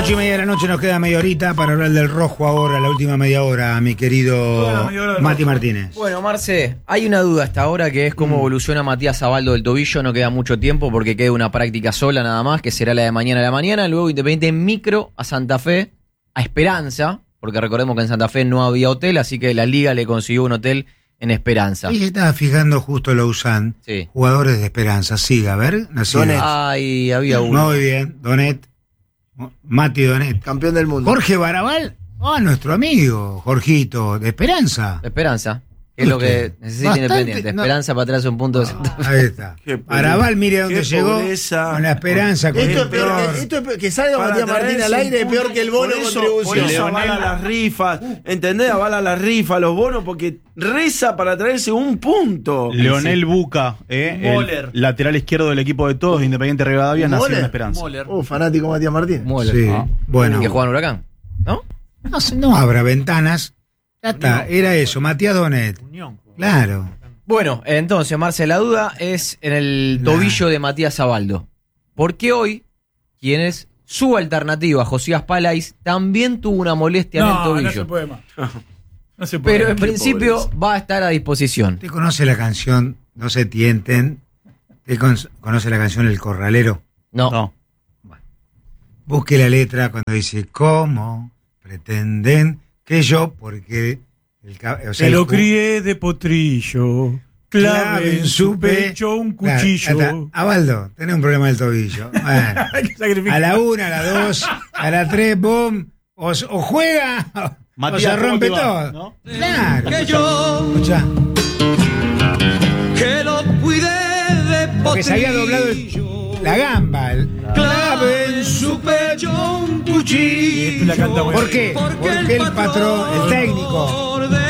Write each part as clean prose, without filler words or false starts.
8:30 de la noche, nos queda media horita para hablar del rojo ahora, la última media hora, mi querido Mati Martínez. Bueno, Marce, hay una duda hasta ahora que es cómo evoluciona Matías Abaldo del tobillo. No queda mucho tiempo porque queda una práctica sola nada más, que será la de mañana a la mañana. Luego Independiente en micro a Santa Fe, a Esperanza, porque recordemos que en Santa Fe no había hotel, así que la liga le consiguió un hotel en Esperanza. Y estaba fijando justo Lausanne, Sí. jugadores de Esperanza. Siga, a ver. Donet. Ay, había uno. Muy bien, Donet. Mati Donet. Campeón del mundo. Jorge Barabal, nuestro amigo, Jorgito, de Esperanza. Esperanza, que es lo que necesita Bastante, Independiente. Esperanza para atrás un punto de Santa Fe. Ahí está. Barabal, mire dónde llegó. Pobreza. Con la Esperanza. Con Esto el es peor, peor. esto es peor, que salga Para Matías Martín traerse al aire es un peor punto. que el bono Por contribución. eso avala las rifas, ¿entendés? Avala las rifas, los bonos, porque reza para traerse un punto. Leonel Buca, Moller. el lateral izquierdo del equipo de todos, Independiente Rivadavia, nació en Moller. Esperanza. Moller. Fanático Matías Martín. Moller. Sí, bueno. Que juega en Huracán, ¿no? No habrá ventanas. Ya está, era eso, Matías Donet. Unión. Claro. Bueno, entonces, Marce, la duda es en el tobillo de Matías Abaldo. Porque hoy, quien es su alternativa, Josías Palais, también tuvo una molestia en el No, tobillo. no se puede más. No se puede. Pero en Qué principio pobreza. va a estar a disposición. ¿Usted conoce la canción No se tienten? ¿Usted conoce la canción El Corralero? No. No. Busque la letra cuando dice ¿cómo pretenden que yo? Porque Se lo crié de potrillo. Clave en su pecho un cuchillo. Claro, Abaldo, tenés un problema del tobillo. Bueno, Hay que sacrificar. a la 1, a la 2, a la 3, boom. O juega o Matías, se ¿cómo rompe te va? todo. ¿No? Claro. Que yo, Escuchá, que lo cuidé de porque se había doblado la gamba. clave en su pecho un cuchillo. Esto la canta muy ¿Por qué? Porque el patrón, el técnico.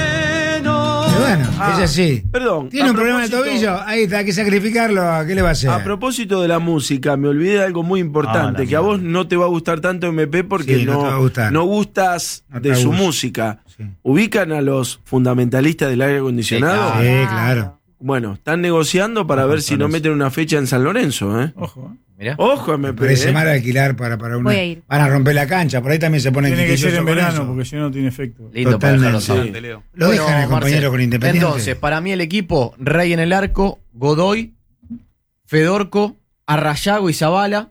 Y bueno, es así. Perdón. Tiene a un problema en el propósito- tobillo, ahí está, hay que sacrificarlo. ¿Qué le va a hacer? A propósito de la música, me olvidé de algo muy importante, la que a vos no te va a gustar tanto MP porque Sí, no te va a gustar. no gustas No te de su gusta. música. Sí. ¿Ubican a los fundamentalistas del aire acondicionado? Sí, Sí, claro. Bueno, están negociando para ver si no meten una fecha en San Lorenzo, ¿eh? Ojo. Mirá. Ojo, Me MP. parece mal alquilar para una. Voy a ir. Van a romper la cancha, por ahí también se ponen Tiene que ser en quisquillosos con verano eso. porque si no, no tiene efecto. Lindo para dejarlo Totalmente. saber. Sí. Lo dejan el Bueno, compañero Marce, con Independiente. Entonces, para mí el equipo, Rey en el arco, Godoy, Fedorco, Arrayago y Zabala.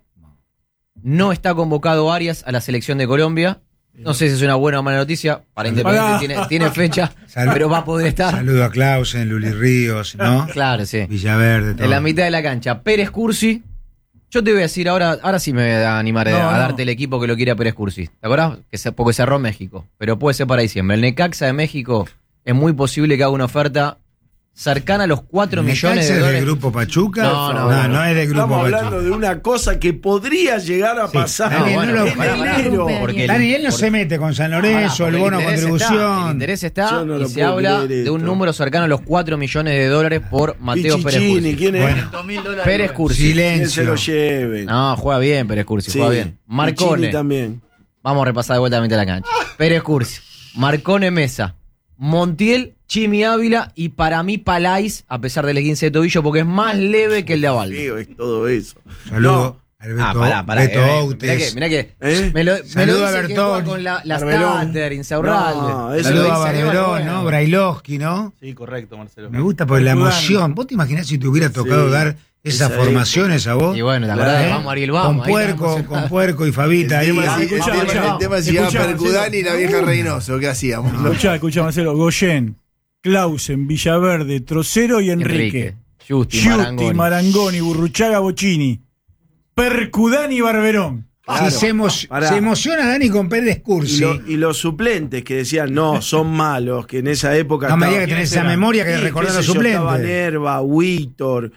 No está convocado Arias a la selección de Colombia. No sé si es una buena o mala noticia. Para Independiente tiene fecha, Salud. pero va a poder estar. Saludo a Clausen, Luli Ríos, ¿no? Claro, sí. Villaverde, todo. En la mitad de la cancha, Pérez Cursi. Yo te voy a decir ahora sí me voy a animar a No. darte el equipo que lo quiere a Pérez Cursi. ¿Te acordás? Porque cerró México, pero puede ser para diciembre. El Necaxa de México es muy posible que haga una oferta cercana a los 4 millones de ¿Necaxa es dólares. del Grupo Pachuca? No, es del Grupo Estamos Pachuca. hablando de una cosa que podría llegar a Sí. pasar Daniel, bueno, no lo- en pará, pará. enero. Porque Dani, él no se mete con San Lorenzo, el bono interés contribución. el interés está Yo no y lo se puedo habla creer de un esto. número cercano a los 4 millones de dólares por Mateo Pérez Pichichini, Cursi. ¿quién es? Bueno. $100,000. Pérez Cursi. ¿Quién se Silencio. lo lleven? No, juega bien Pérez Cursi, Sí. juega bien. Marcone. Pichini también. Vamos a repasar de vuelta la mitad de la cancha. Pérez Cursi, Marcone Mesa, Montiel, Chimi Ávila y para mí Palais, a pesar del 15 de tobillo, porque es más leve que el de Abaldo. Feo es todo eso. Saludo al Beto, pará. Beto Mirá Autes. que ¿Eh? me lo Saludo a dice que Bertoni. juega con la Barberón. Stander, Insaurralde. No, eso Saludo lo a dice que Barberón, bueno. ¿no? Brailovsky, ¿no? Sí, correcto, Marcelo. Me gusta por la Percudani. emoción. ¿Vos te imaginás si te hubiera tocado Sí, dar esas esa formaciones a vos? Y bueno, ¿te acordás de Vamos, Ariel, vamos? Con Ahí estamos. Puerco y Fabita ahí. escuchá, El tema es si llegaba escuchá, Percudani y la vieja Reynoso. ¿Qué hacíamos? Escuchá, Marcelo. Goyen, Clausen, Villaverde, Trocero y Enrique. Justi, Giusti, Marangoni, Burruchaga, Bocini. Percudani y Barberón. Claro. Si se Pará. emociona Dani con Pérez Cursi. Y los suplentes que decían, no, son malos, que en esa época No me estaba- digas que tenés esa eran? memoria que Sí, recordás qué los sé yo, estaba suplentes. Nerva, Víctor,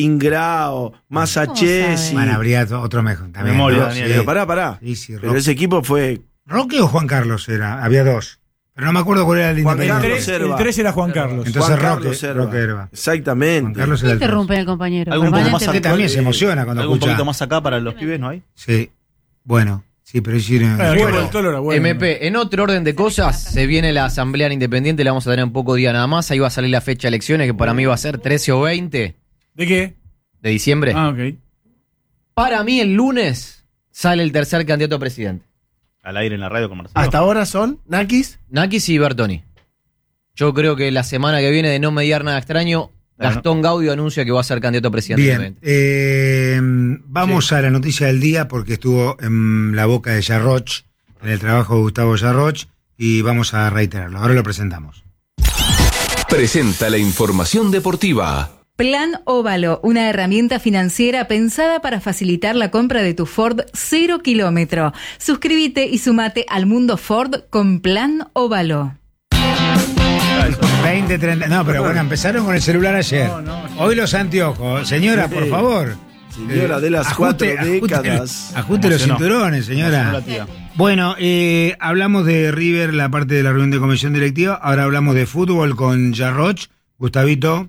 Ingrao, Masachesi. Bueno, habría otro mejor. También, Memoria, ¿no? Daniel. Sí. Pero pará. Sí, sí, Pero Roque. ese equipo fue ¿Roque o Juan Carlos era? Había dos. Pero no me acuerdo cuál era el Juan Independiente. Carlos Herba. El 3 era Juan Carlos. Entonces Juan Roque, Carlos Herba. Roque Herba. Exactamente. Juan Carlos era el tres. Interrumpen al compañero. Algo un poco más permanentemente. Usted también se emociona cuando Algo un escucha. poquito más acá para los pibes, ¿no hay? Sí. Bueno, sí, pero sí. El equipo Bueno, del Tolo era bueno. MP, en otro orden de cosas, se viene la Asamblea Independiente, la vamos a tener en poco día nada más. Ahí va a salir la fecha de elecciones, que para mí va a ser 13 o 20 ¿De qué? de diciembre. Ah, ok. Para mí, el lunes sale el tercer candidato a presidente. Al aire en la radio con Marcelo. Hasta ahora son Nakis. Nakis y Bertoni. Yo creo que la semana que viene, de no mediar nada extraño, Gastón Gaudio anuncia que va a ser candidato a presidente. Bien, vamos a la noticia del día porque estuvo en la boca de Yarroch, en el trabajo de Gustavo Yarroch, y vamos a reiterarlo. Ahora lo presentamos. Presenta la información deportiva. Plan Óvalo, una herramienta financiera pensada para facilitar la compra de tu Ford 0 kilómetro. Suscríbete y sumate al mundo Ford con Plan Óvalo. 20, 30. No, pero bueno, empezaron con el celular ayer. Hoy los anteojos. Señora, por favor. Señora, de las 4 décadas. Ajuste los cinturones, señora. Bueno, hablamos de River, la parte de la reunión de comisión directiva. Ahora hablamos de fútbol con Yarroch. Gustavito.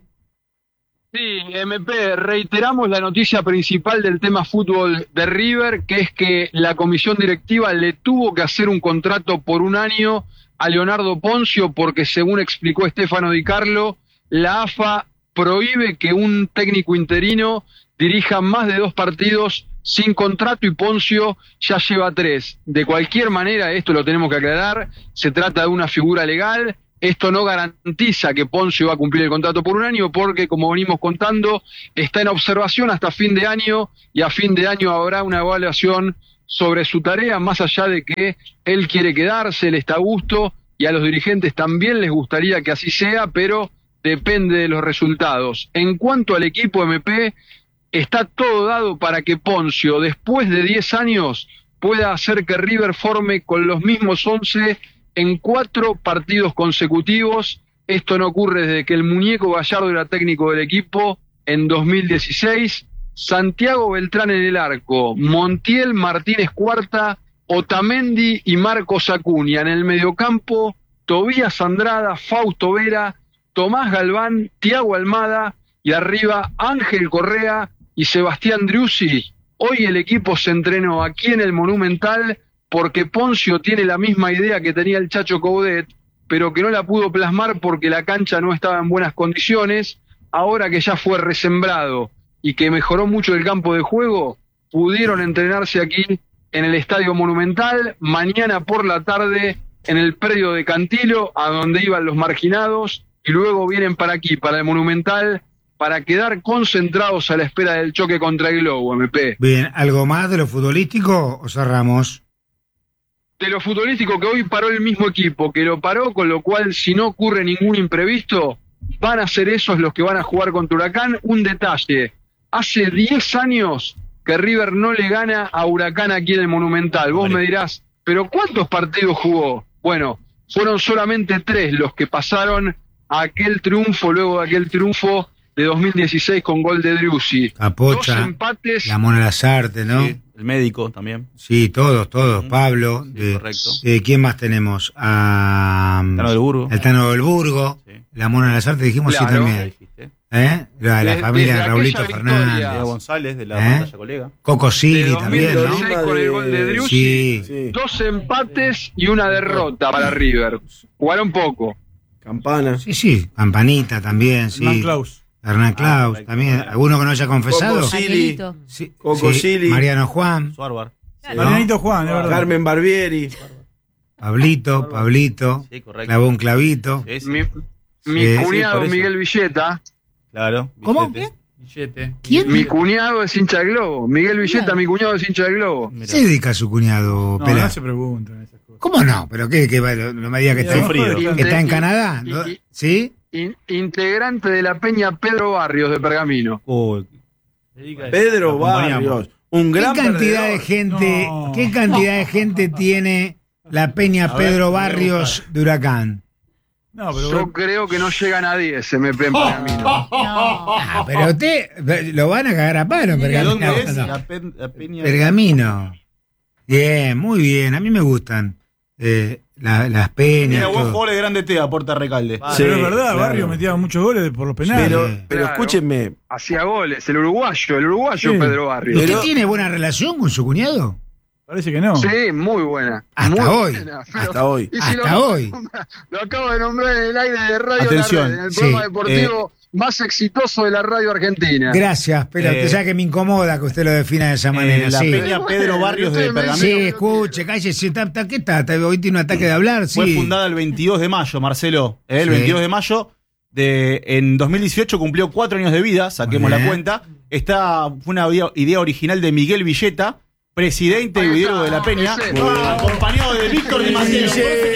Sí, MP, reiteramos la noticia principal del tema fútbol de River, que es que la comisión directiva le tuvo que hacer un contrato por un año a Leonardo Ponzio porque, según explicó Stefano Di Carlo, la AFA prohíbe que un técnico interino dirija más de 2 partidos sin contrato y Ponzio ya lleva 3. De cualquier manera, esto lo tenemos que aclarar, se trata de una figura legal. Esto no garantiza que Ponzio va a cumplir el contrato por un año porque, como venimos contando, está en observación hasta fin de año y a fin de año habrá una evaluación sobre su tarea, más allá de que él quiere quedarse, él está a gusto y a los dirigentes también les gustaría que así sea, pero depende de los resultados. En cuanto al equipo MP, está todo dado para que Ponzio, después de 10 años, pueda hacer que River forme con los mismos 11 en 4 partidos consecutivos. Esto no ocurre desde que el muñeco Gallardo era técnico del equipo en 2016. Santiago Beltrán en el arco, Montiel, Martínez Cuarta, Otamendi y Marcos Acuña. En el mediocampo, Tobías Andrada, Fausto Vera, Tomás Galván, Thiago Almada y arriba Ángel Correa y Sebastián Driussi. Hoy el equipo se entrenó aquí en el Monumental porque Ponzio tiene la misma idea que tenía el Chacho Coudet, pero que no la pudo plasmar porque la cancha no estaba en buenas condiciones. Ahora que ya fue resembrado y que mejoró mucho el campo de juego, pudieron entrenarse aquí en el Estadio Monumental. Mañana por la tarde en el predio de Cantilo, a donde iban los marginados, y luego vienen para aquí, para el Monumental, para quedar concentrados a la espera del choque contra el Globo, MP. Bien, ¿algo más de lo futbolístico o cerramos? De lo futbolístico, que hoy paró el mismo equipo, que lo paró, con lo cual si no ocurre ningún imprevisto, van a ser esos los que van a jugar contra Huracán. Un detalle, hace 10 años que River no le gana a Huracán aquí en el Monumental. Vos me dirás, ¿pero cuántos partidos jugó? Bueno, fueron solamente 3 los que pasaron a aquel triunfo, luego de aquel triunfo de 2016 con gol de Driussi. Capocha, 2 empates. la Mona Lazarte, ¿no? Sí, el médico también. Sí, todos. Pablo. Sí, correcto. ¿Quién más tenemos? Tano del Burgo. El Tano del Burgo. Sí. La Mona Lazarte, dijimos claro. Sí también. La familia de Raulito Fernández. Leo González, de la pantalla colega. Coco Silly también, ¿no? Con el gol de Driussi. Sí. 2 empates y una derrota para River. Jugaron poco. Campana. Sí. Campanita también, sí. Hernán Claus también. ¿Alguno que no haya confesado? Coco Silly. Sí. Coco Silly. Mariano Juan. Suárvar. Marianito Juan, de verdad. Carmen Barbieri. Pablito. Sí, correcto. Clavó un clavito. Sí, sí. Mi cuñado por eso. Miguel Villeta. Claro. ¿Cómo? Billete. ¿Quién? Mi cuñado es hincha del Globo. Miguel Villeta, mi cuñado es hincha del Globo. Mirá. ¿Se dedica a su cuñado, No, Pelá? no se preguntan esas cosas. ¿Cómo no? ¿Pero qué? No me diga que está, Sufrido. está en Canadá, ¿no? ¿Sí? Integrante de la peña Pedro Barrios de Pergamino. Pedro Lo acompañamos. Barrios. Un ¿Qué gran cantidad perdedor. de gente, No. qué cantidad de gente tiene la peña A ver, Pedro voy a Barrios de Huracán? No, pero Yo creo que no llegan a 10 MP en Pergamino. Ah, pero usted lo van a cagar a palo en ¿De Pergamino. dónde es? No. La Peña. Pergamino. Bien, muy bien. A mí me gustan las peñas. Mira, buen todo. jugador de Grande T, aporta Recalde. Sí, pero es verdad, claro. Barrio metía muchos goles por los penales. Pero Claro. escúchenme. Hacía goles, el uruguayo Sí. Pedro Barrios. ¿Usted tiene buena relación con su cuñado? Parece que no. Sí, muy buena. Hasta Muy hoy. buena, pero- Hasta hoy. y si Hasta hoy. Lo acabo de nombrar en el aire de Radio Atención, La Red, en el sí, programa deportivo más exitoso de la radio argentina. Gracias, pero usted sabe que me incomoda que usted lo defina de esa manera. La sí. Peña Pedro Barrios de Pergamino. Sí, escuche, cállese. ¿Qué está? Hoy tiene un ataque de hablar. Sí. Fue fundada el 22 de mayo, Marcelo. El 22 de mayo. En 2018 cumplió 4 años de vida, saquemos la cuenta. Fue una idea original de Miguel Villeta, presidente y videógrafo de la Peña, acompañado de Víctor Di Matteo,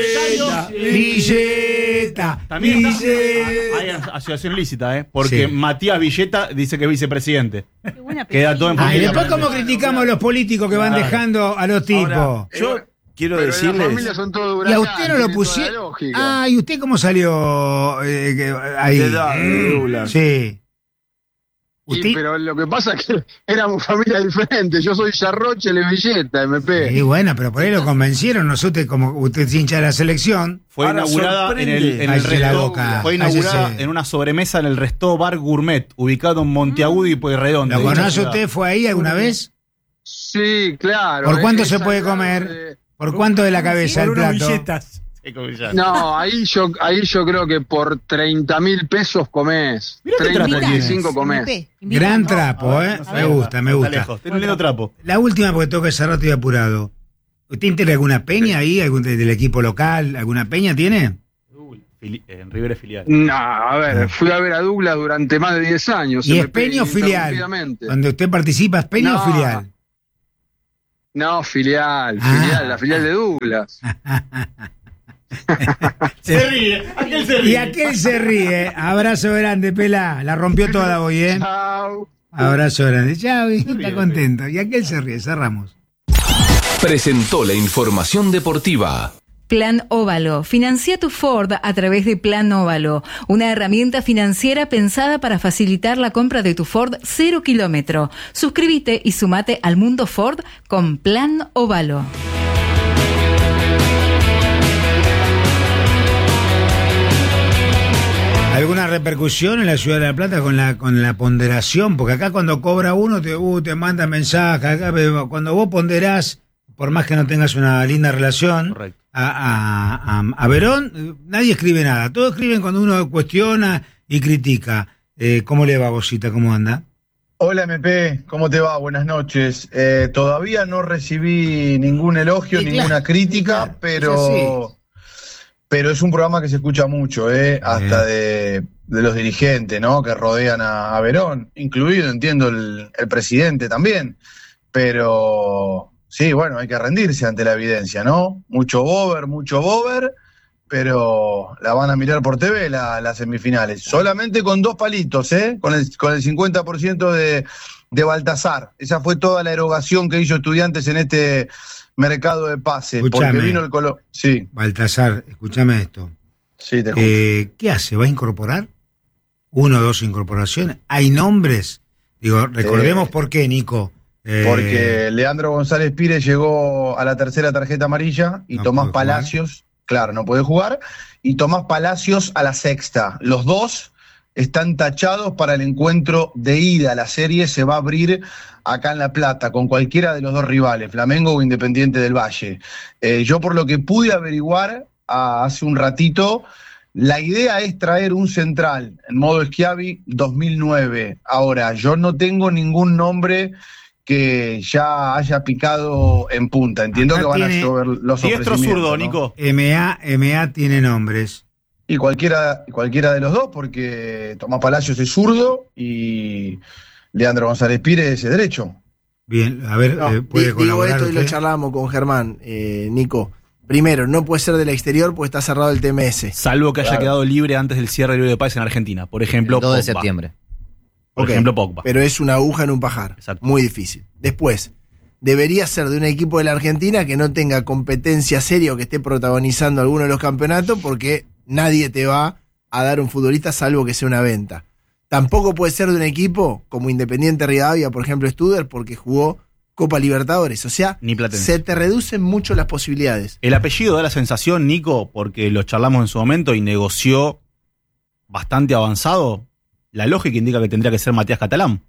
Villeta. También hay asociación lícita, porque Matías Villeta dice que es vicepresidente. Queda todo en Y familia. después, ¿cómo criticamos a los políticos que van dejando a los tipos? Ahora, yo quiero Pero decirles. las familias son todo Y a huracanes, usted no lo tiene toda la pusieron. lógica. ¿Y usted cómo salió ahí? De Douglas. Sí. Usted. Pero lo que pasa es que éramos familias diferentes. Yo soy Yarroch, él es Villeta, MP. Y bueno, pero por ahí lo convencieron. Nosotros, como usted es hincha de la selección. Fue Ahora inaugurada en el Cállese la resto. boca. Fue inaugurada Cállese. en una sobremesa en el Resto Bar Gourmet, ubicado en Monteagudo y Pueyrredón. ¿Lo conoce usted? ¿Fue ahí alguna vez? Sí, claro. ¿Por cuánto Es se puede al lado comer? de- ¿Por cuánto de la cabeza el Por unos plato? billetas. No, ahí yo creo que por 30.000 pesos comés. Mirá qué 30, trapo 35 comés. Gran trapo, ¿eh? Me gusta, me Está gusta. lejos, tiene un lindo trapo. La última, porque tengo que cerrar, estoy apurado. ¿Usted integra alguna peña ahí? ¿Algún del equipo local? ¿Alguna peña tiene? En River es filial. No, a ver, fui a ver a Douglas durante más de 10 años. ¿Y es MP, peña o filial? interrumpidamente. ¿Donde usted participa es peña o No. filial? No, filial, la filial de Douglas. Se ríe, aquel se ríe. Y aquel se ríe. Abrazo grande, Pela. La rompió toda hoy, ¿eh? Chao. Abrazo grande. Chao, está contento. Y aquel se ríe. Cerramos. Presentó la información deportiva. Plan Óvalo. Financia tu Ford a través de Plan Óvalo, una herramienta financiera pensada para facilitar la compra de tu Ford 0 kilómetro. Suscríbete y sumate al mundo Ford con Plan Óvalo. ¿Alguna repercusión en la Ciudad de La Plata con la ponderación? Porque acá cuando cobra uno te manda mensaje. Acá, cuando vos ponderás, por más que no tengas una linda relación, Correcto. a Verón, nadie escribe nada. Todos escriben cuando uno cuestiona y critica. ¿Cómo le va, Bosita? ¿Cómo anda? Hola MP, ¿cómo te va? Buenas noches. Todavía no recibí ningún elogio, Sí, ninguna claro, crítica, claro, pero es un programa que se escucha mucho, hasta de los dirigentes, ¿no? Que rodean a Verón, incluido, entiendo, el presidente también. Pero sí, bueno, hay que rendirse ante la evidencia, ¿no? Mucho bober, pero la van a mirar por TV las semifinales. Solamente con 2 palitos, con el 50% de Baltasar. Esa fue toda la erogación que hizo Estudiantes en este mercado de pases. Escuchame. Porque vino el color. Sí, Baltasar, escúchame esto. sí, te escucho. ¿Qué hace? ¿Va a incorporar? 1 o 2 incorporaciones. ¿Hay nombres? Digo, recordemos por qué, Nico. Porque Leandro González Pires llegó a la 3ª tarjeta amarilla y No Tomás puede jugar. Palacios, claro, no puede jugar, y Tomás Palacios a la 6ª. Los dos están tachados para el encuentro de ida. La serie se va a abrir acá en La Plata con cualquiera de los 2 rivales, Flamengo o Independiente del Valle. Yo por lo que pude averiguar hace un ratito, la idea es traer un central en modo Schiavi 2009. Ahora, yo no tengo ningún nombre que ya haya picado en punta. Entiendo Acá que van tiene a llover los Diestro ofrecimientos, zurdo, ¿no? Nico. MA tiene nombres. Y cualquiera de los dos, porque Tomás Palacios es zurdo y Leandro González Pires es derecho. Bien, a ver, No, ¿puede digo colaborar esto y lo usted? charlábamos con Germán, Nico. Primero, no puede ser del exterior porque está cerrado el TMS. Salvo que haya Claro. quedado libre antes del cierre del libro de pases en Argentina. Por ejemplo, El 2 de Pogba. septiembre. Por Ok, ejemplo, Pogba. Pero es una aguja en un pajar. Exacto. Muy difícil. Después, debería ser de un equipo de la Argentina que no tenga competencia seria o que esté protagonizando alguno de los campeonatos porque nadie te va a dar un futbolista salvo que sea una venta. Tampoco puede ser de un equipo como Independiente Rivadavia, por ejemplo, Studer, porque jugó Copa Libertadores. O sea, Ni Platense. se te reducen mucho las posibilidades. El apellido da la sensación, Nico, porque lo charlamos en su momento y negoció bastante avanzado. La lógica indica que tendría que ser Matías Catalán.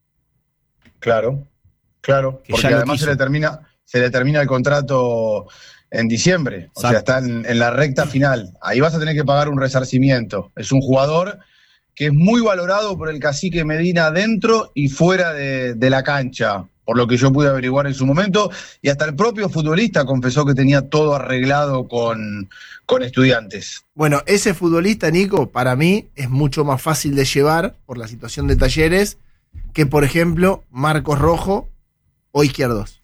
Claro, Que porque ya lo además quiso. se le termina el contrato en diciembre, o sea, Exacto. está en la recta final. Ahí vas a tener que pagar un resarcimiento. Es un jugador que es muy valorado por el cacique Medina dentro y fuera de la cancha, por lo que yo pude averiguar en su momento, y hasta el propio futbolista confesó que tenía todo arreglado con Estudiantes. Bueno, ese futbolista, Nico, para mí es mucho más fácil de llevar por la situación de Talleres que, por ejemplo, Marcos Rojo o Izquierdos.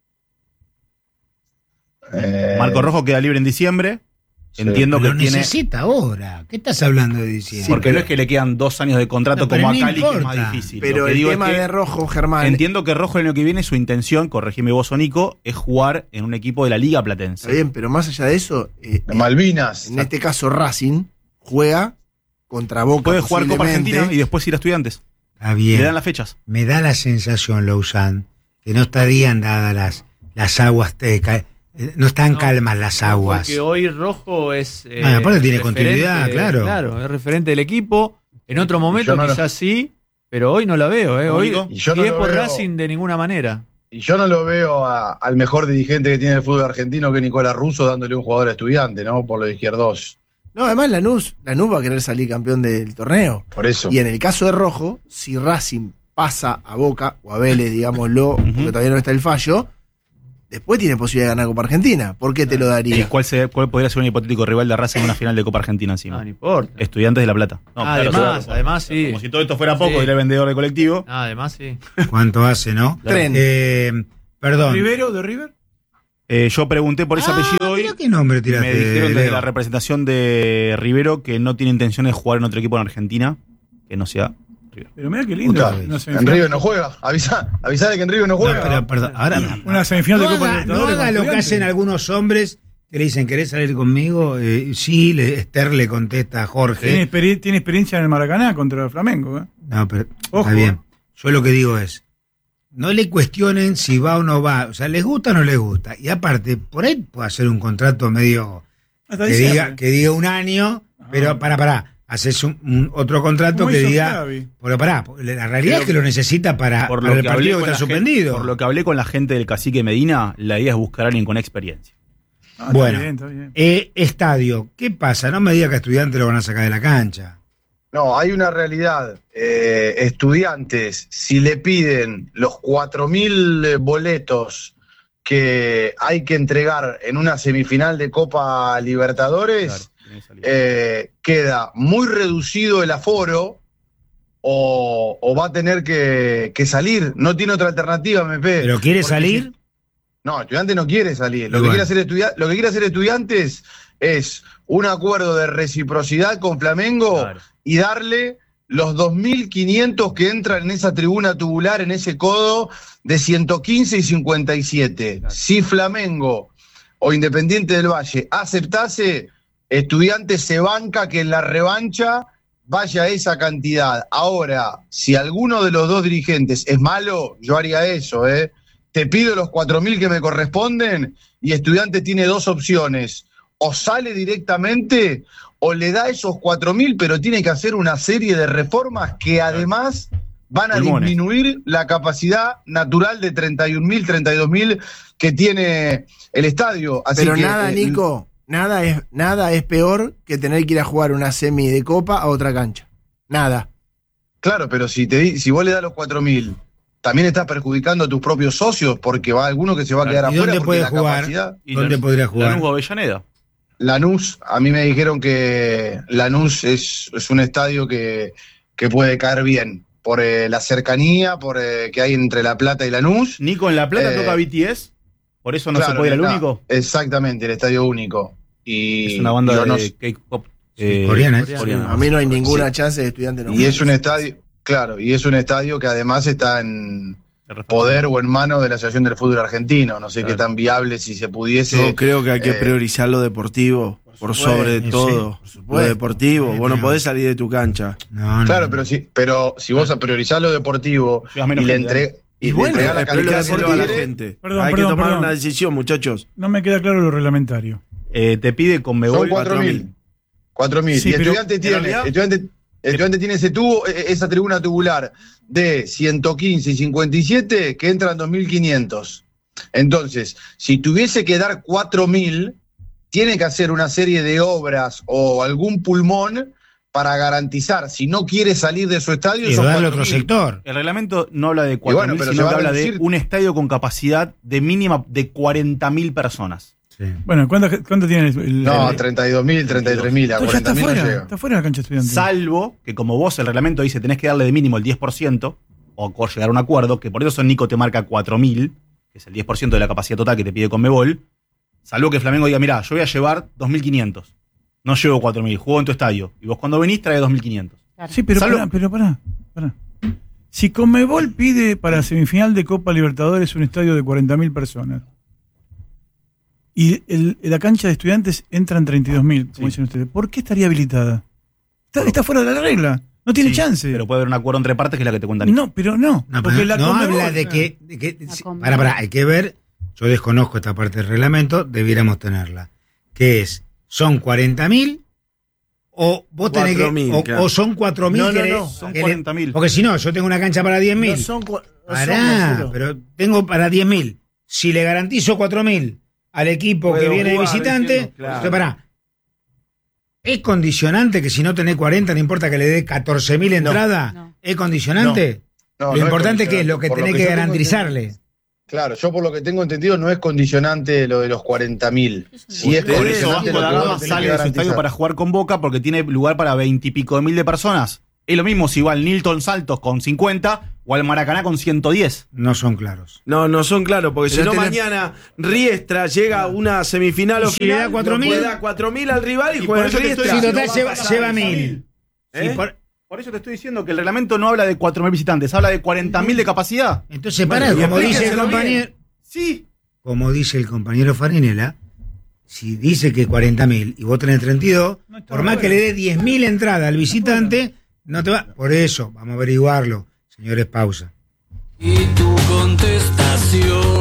Marcos Rojo queda libre en diciembre. Sí, Entiendo que lo tiene. necesita ahora. ¿Qué estás hablando de diciembre? Porque no es que le quedan 2 años de contrato No, pero como a no Cali, que es importa. más difícil. Pero Lo que el digo tema es que de Rojo, Germán. entiendo que Rojo el año que viene, su intención, corregime vos o Nico, es jugar en un equipo de la Liga Platense. Está bien, pero más allá de eso, Malvinas. en este caso Racing juega contra Boca. Puede jugar Copa posiblemente. Argentina y después ir a Estudiantes. Está bien. Le dan las fechas. Me da la sensación, Lausanne, que no estarían dadas las aguas, no están calmas las aguas. Porque hoy Rojo es. Aparte tiene referente, continuidad, claro. Claro, es referente del equipo. En otro momento yo no quizás sí, pero hoy no la veo. Hoy, Y yo si no es lo por veo. Racing, de ninguna manera. Y yo no lo veo al mejor dirigente que tiene el fútbol argentino, que es Nicolás Russo, dándole un jugador a Estudiante, ¿no? Por lo de Izquierdos. No, además Lanús va a querer salir campeón del torneo. Por eso. Y en el caso de Rojo, si Racing pasa a Boca o a Vélez, digámoslo, porque todavía no está el fallo, después tiene posibilidad de ganar Copa Argentina. ¿Por qué te lo ¿Y daría? cuál podría ser un hipotético rival de Racing en una final de Copa Argentina encima? No importa. Estudiantes de La Plata. No, claro, Además sí. Como si todo esto fuera poco, Sí. dirá el vendedor de colectivo. Además sí. ¿Cuánto hace, no? Tren. Perdón. ¿Rivero de River? Yo pregunté por ese apellido hoy. Mira qué nombre Me tiraste. dijeron desde Leo. la representación de Rivero que no tiene intención de jugar en otro equipo en Argentina que no sea River. Pero mira qué lindo. Puta, Una en semifinal. River no juega. Avisale que en River no No, juega. pero perdón, ahora Una semifinal no de Copa haga, no Libertadores. haga con lo que Estudiantes. hacen algunos hombres que le dicen, ¿querés salir conmigo? Sí, Esther le contesta a Jorge. Tiene experiencia en el Maracaná contra Flamengo. No, pero Ojo, está bien. Yo lo que digo es, no le cuestionen si va o no va. O sea, ¿les gusta o no les gusta? Y aparte, por ahí puede hacer un contrato medio Hasta que diciembre. diga un año, pero pará. Haces un otro contrato Como que hizo diga. Xavi. Pero pará, la realidad es que lo necesita para Por el lo que hablé partido que con está la gente, suspendido. por lo que hablé con la gente del cacique Medina, la idea es buscar a alguien con experiencia. Ah, Bueno, está bien. estadio, ¿qué pasa? No me diga que a Estudiantes lo van a sacar de la cancha. No, hay una realidad. Estudiantes, si le piden los 4.000 boletos que hay que entregar en una semifinal de Copa Libertadores, queda muy reducido el aforo o va a tener que salir. No tiene otra alternativa, MP. ¿Pero quiere Porque salir? No, Estudiantes no quiere salir. Lo Y que bueno. quiere hacer Estudiantes es un acuerdo de reciprocidad con Flamengo Claro. y darle los 2.500 que entran en esa tribuna tubular, en ese codo de 115 y 57. Claro. Si Flamengo o Independiente del Valle aceptase, Estudiantes se banca que en la revancha vaya esa cantidad. Ahora, si alguno de los dos dirigentes es malo, yo haría eso, Te pido los 4.000 que me corresponden y Estudiantes tiene dos opciones. O sale directamente o le da esos 4.000, pero tiene que hacer una serie de reformas que además van a Pulmones. disminuir la capacidad natural de 31.000, 32.000 que tiene el estadio. Así Pero que, nada, Nico, nada es peor que tener que ir a jugar una semi de Copa a otra cancha. Nada. Claro, pero si vos le das los 4.000, también estás perjudicando a tus propios socios porque va alguno que se va a quedar ¿Y afuera dónde porque puede la jugar? capacidad. ¿Dónde podría jugar? Lanús o Avellaneda. Lanús, a mí me dijeron que Lanús es un estadio que puede caer bien por la cercanía, por que hay entre La Plata y Lanús. Nico, en La Plata toca BTS, por eso no se puede ir al único. Exactamente, el estadio único. Y Es una banda yo no- de K-pop coreana, coreana. A mí no hay ninguna chance de Estudiantes no y es un estadio, claro, y es un estadio que además está en poder o en manos de la Asociación del Fútbol Argentino. No sé qué tan viable si se pudiese. Yo creo que hay que priorizar lo deportivo por sobre sí, todo. por Lo deportivo. Vos no podés salir de tu cancha. No, Claro, pero si vos priorizás lo deportivo Llevas menos y le gente, entregas Y bueno, la calidad explicárselo a la deportiva, gente. Perdón, hay perdón, que tomar perdón. una decisión, muchachos. No me queda claro lo reglamentario. Te pide con son Megol 4.000. 4.000. Sí, y pero Estudiantes tiene, en realidad- Estudiantes tiene esa tribuna tubular de 115 y 57 que entran 2.500. Entonces, si tuviese que dar 4.000, tiene que hacer una serie de obras o algún pulmón para garantizar, si no quiere salir de su estadio, Y son darle 4.000. otro sector. El reglamento no habla de 4.000, bueno, pero se sino va que a habla de reducir. un estadio con capacidad de mínima de 40.000 personas. Bueno, ¿cuánto tiene el No, 32.000, 33.000, a Entonces ya está 40.000 no fuera, llega. está fuera de la cancha estudiante. Salvo que, como vos, el reglamento dice tenés que darle de mínimo el 10%, o llegar a un acuerdo, que por eso Nico te marca 4.000, que es el 10% de la capacidad total que te pide Conmebol, salvo que Flamengo diga, mirá, yo voy a llevar 2.500, no llevo 4.000, juego en tu estadio, y vos cuando venís traes 2.500. Sí, pero pará. Si Conmebol pide para semifinal de Copa Libertadores un estadio de 40.000 personas y la cancha de estudiantes entran 32.000, como dicen ustedes, ¿por qué estaría habilitada? Está fuera de la regla, no tiene chance. Pero puede haber un acuerdo entre partes que es la que te cuenta Nico. No, pero no. No, porque pero la no Conmebol- habla de que hay que ver, yo desconozco esta parte del reglamento, debiéramos tenerla, que son 40.000 o vos tenés que, 4.000, claro. o son 4.000 No, que son que 40.000. porque si no, yo tengo una cancha para 10.000. No son Pará, Marcelo. pero tengo para 10.000. Si le garantizo 4.000 al equipo Puedo que viene de jugar, visitante, diciendo, claro. entonces, pará. ¿Es condicionante que si no tenés 40, no importa que le dé 14.000 entradas? ¿Es condicionante? No, Lo no es importante que es lo que condicionante. tenés Por que yo tengo garantizarle. entendido- Claro, yo por lo que tengo entendido no es condicionante lo de los 40.000. Si es Por eso condicionante Vasco lo da que Gama vos tenés sale que de su estadio garantizar. para jugar con Boca porque tiene lugar para 20 y pico de mil de personas. Es lo mismo si va al Nilton Saltos con 50 o al Maracaná con 110. No son claros. No son claros, porque Pero si no tenés- mañana Riestra llega a una semifinal o ¿Y si le da final, 4.000? le da 4.000 al rival y Y juega por el eso te Riestra. estoy Si diciendo, total no va a pasar lleva de 1.000. ¿Eh? Sí, Por eso te estoy diciendo que el reglamento no habla de 4.000 visitantes, habla de 40.000 de capacidad. entonces, Bueno, pará, y como dice el explíquenselo compañero, Sí. como dice el compañero Farinella, si dice que 40.000 y vos tenés 32, por más que le dé 10.000 entradas al visitante, no te va. Por eso, vamos a averiguarlo. Señores, pausa. Y tu contestación.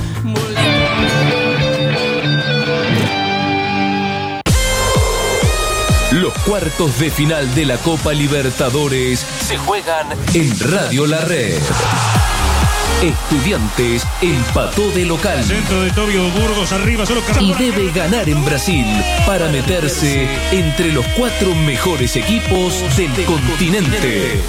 Los cuartos de final de la Copa Libertadores se juegan en Radio La Red. Estudiantes empató de local Centro de Tobio Burgos arriba, solo y debe ganar en Brasil para meterse entre los 4 mejores equipos del continente.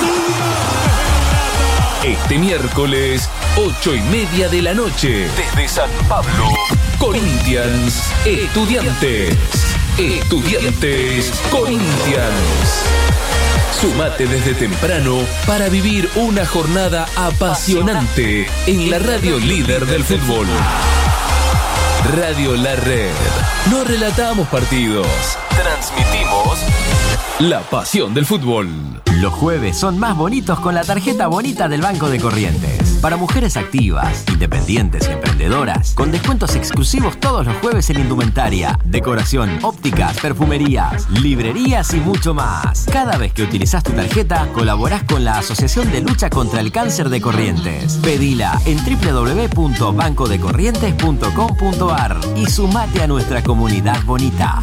Este miércoles, 8:30 de la noche, desde San Pablo, Corinthians, Estudiantes. Estudiantes, Corinthians. Sumate desde temprano para vivir una jornada apasionante en la radio líder del fútbol. Radio La Red. No relatamos partidos, transmitimos la pasión del fútbol. Los jueves son más bonitos con la tarjeta bonita del Banco de Corrientes. Para mujeres activas, independientes y emprendedoras, con descuentos exclusivos todos los jueves en indumentaria, decoración, ópticas, perfumerías, librerías y mucho más. Cada vez que utilizás tu tarjeta, colaborás con la Asociación de Lucha contra el Cáncer de Corrientes. Pedila en www.bancodecorrientes.com.ar y sumate a nuestra comunidad bonita.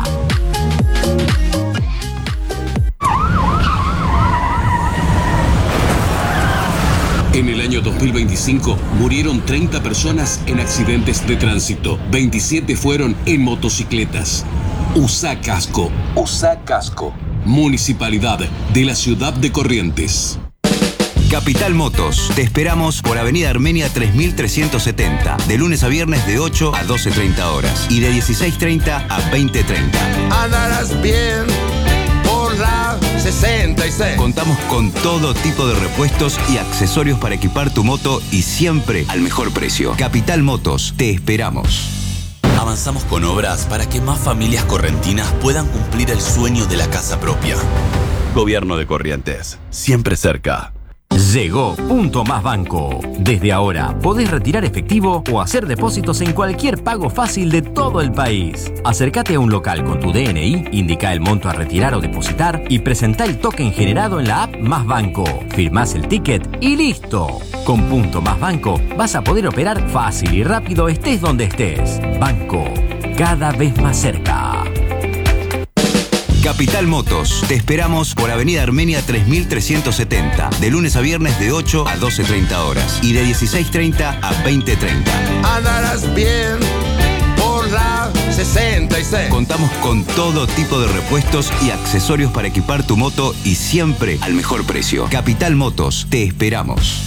En el año 2025 murieron 30 personas en accidentes de tránsito. 27 fueron en motocicletas. Usá casco. Usá casco. Municipalidad de la Ciudad de Corrientes. Capital Motos. Te esperamos por Avenida Armenia 3370. De lunes a viernes de 8 a 12:30 horas. Y de 16:30 a 20:30. Andarás bien por la 66. Contamos con todo tipo de repuestos y accesorios para equipar tu moto y siempre al mejor precio. Capital Motos, te esperamos. Avanzamos con obras para que más familias correntinas puedan cumplir el sueño de la casa propia. Gobierno de Corrientes, siempre cerca. Llegó Punto Más Banco. Desde ahora podés retirar efectivo o hacer depósitos en cualquier pago fácil de todo el país. Acércate a un local con tu DNI, indica el monto a retirar o depositar y presentá el token generado en la app Más Banco. Firmás el ticket y listo. Con Punto Más Banco vas a poder operar fácil y rápido estés donde estés. Banco, cada vez más cerca. Capital Motos, te esperamos por Avenida Armenia 3370. De lunes a viernes de 8 a 12:30 horas. Y de 16:30 a 20:30. Andarás bien por la 66. Contamos con todo tipo de repuestos y accesorios para equipar tu moto y siempre al mejor precio. Capital Motos, te esperamos.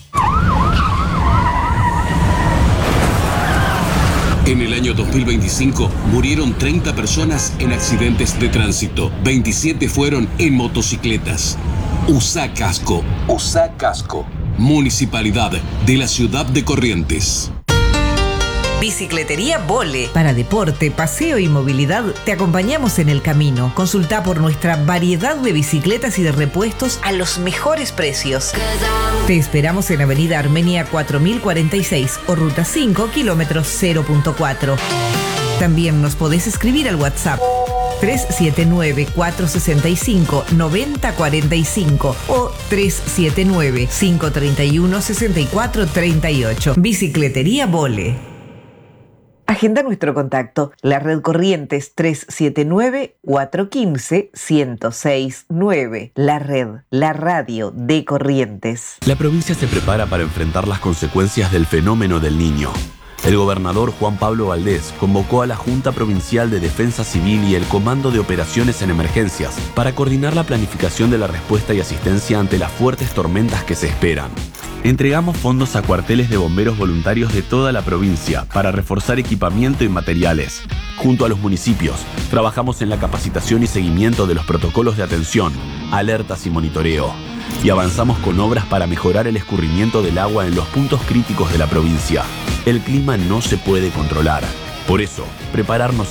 En el año 2025 murieron 30 personas en accidentes de tránsito. 27 fueron en motocicletas. Usá casco. Usá casco. Municipalidad de la Ciudad de Corrientes. Bicicletería Vole. Para deporte, paseo y movilidad, te acompañamos en el camino. Consulta por nuestra variedad de bicicletas y de repuestos a los mejores precios. Te esperamos en Avenida Armenia 4046 o Ruta 5, kilómetro 0.4. También nos podés escribir al WhatsApp 379-465-9045 o 379-531-6438. Bicicletería Vole. Agenda nuestro contacto. La red Corrientes 379-415-1069. La red, la radio de Corrientes. La provincia se prepara para enfrentar las consecuencias del fenómeno del Niño. El gobernador Juan Pablo Valdés convocó a la Junta Provincial de Defensa Civil y el Comando de Operaciones en Emergencias para coordinar la planificación de la respuesta y asistencia ante las fuertes tormentas que se esperan. Entregamos fondos a cuarteles de bomberos voluntarios de toda la provincia para reforzar equipamiento y materiales. Junto a los municipios, trabajamos en la capacitación y seguimiento de los protocolos de atención, alertas y monitoreo. Y avanzamos con obras para mejorar el escurrimiento del agua en los puntos críticos de la provincia. El clima no se puede controlar. Por eso, prepararnos